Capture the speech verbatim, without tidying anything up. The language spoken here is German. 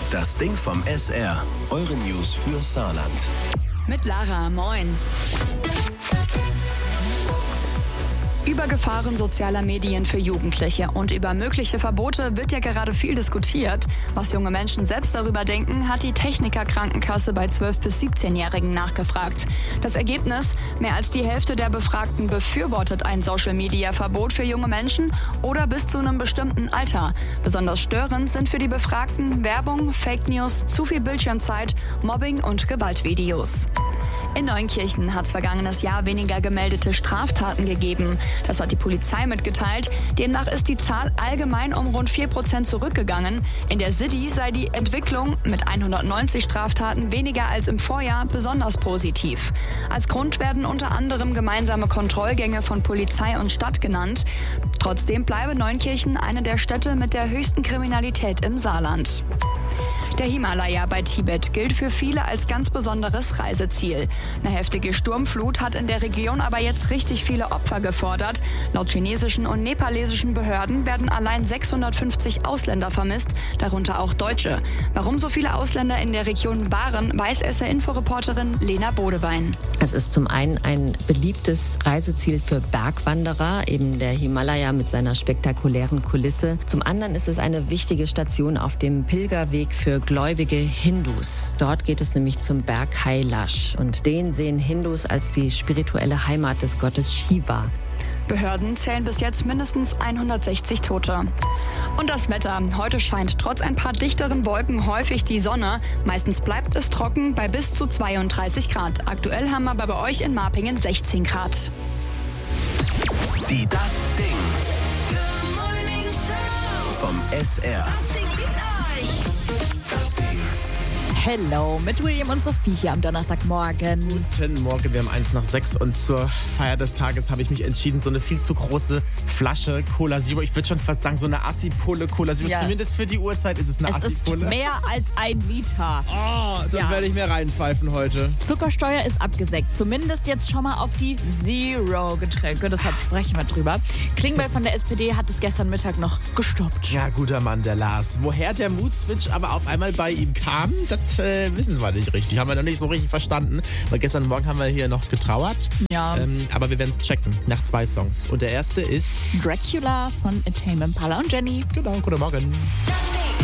Das Ding vom S R. Eure News für Saarland. Mit Lara, moin. Über Gefahren sozialer Medien für Jugendliche und über mögliche Verbote wird ja gerade viel diskutiert. Was junge Menschen selbst darüber denken, hat die Techniker-Krankenkasse bei zwölf- bis siebzehnjährigen nachgefragt. Das Ergebnis? Mehr als die Hälfte der Befragten befürwortet ein Social-Media-Verbot für junge Menschen oder bis zu einem bestimmten Alter. Besonders störend sind für die Befragten Werbung, Fake News, zu viel Bildschirmzeit, Mobbing und Gewaltvideos. In Neunkirchen hat es vergangenes Jahr weniger gemeldete Straftaten gegeben. Das hat die Polizei mitgeteilt. Demnach ist die Zahl allgemein um rund vier Prozent zurückgegangen. In der City sei die Entwicklung mit hundertneunzig Straftaten weniger als im Vorjahr besonders positiv. Als Grund werden unter anderem gemeinsame Kontrollgänge von Polizei und Stadt genannt. Trotzdem bleibe Neunkirchen eine der Städte mit der höchsten Kriminalität im Saarland. Der Himalaya bei Tibet gilt für viele als ganz besonderes Reiseziel. Eine heftige Sturmflut hat in der Region aber jetzt richtig viele Opfer gefordert. Laut chinesischen und nepalesischen Behörden werden allein sechshundertfünfzig Ausländer vermisst, darunter auch Deutsche. Warum so viele Ausländer in der Region waren, weiß S R-Inforeporterin Lena Bodewein. Es ist zum einen ein beliebtes Reiseziel für Bergwanderer, eben der Himalaya mit seiner spektakulären Kulisse. Zum anderen ist es eine wichtige Station auf dem Pilgerweg für gläubige Hindus. Dort geht es nämlich zum Berg Kailash und den sehen Hindus als die spirituelle Heimat des Gottes Shiva. Behörden zählen bis jetzt mindestens hundertsechzig Tote. Und das Wetter. Heute scheint trotz ein paar dichteren Wolken häufig die Sonne. Meistens bleibt es trocken bei bis zu zweiunddreißig Grad. Aktuell haben wir aber bei euch in Marpingen sechzehn Grad. Die Das Ding vom S R. Hello, mit William und Sophie hier am Donnerstagmorgen. Guten Morgen, wir haben eins nach sechs und zur Feier des Tages habe ich mich entschieden, so eine viel zu große Flasche Cola Zero, ich würde schon fast sagen, so eine Assi-Pulle Cola Zero, ja. Zumindest für die Uhrzeit ist es eine Assi-Pulle. Es ist mehr als ein Liter. Oh, dann ja. werde ich mir reinpfeifen heute. Zuckersteuer ist abgesenkt, zumindest jetzt schon mal auf die Zero-Getränke, deshalb sprechen wir drüber. Klingbeil von der S P D hat es gestern Mittag noch gestoppt. Ja, guter Mann, der Lars. Woher der Mood-Switch aber auf einmal bei ihm kam, das Äh, wissen wir nicht richtig. Haben wir noch nicht so richtig verstanden. Weil gestern Morgen haben wir hier noch getrauert. Ja. Ähm, aber wir werden es checken. Nach zwei Songs. Und der erste ist Dracula von A Tame Impala und Jenny. Genau, guten Morgen.